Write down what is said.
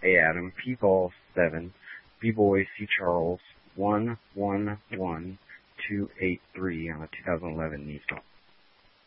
A. Adam, P. Ball 7, B. Boy C. Charles 111283 on a 2011 Nissan.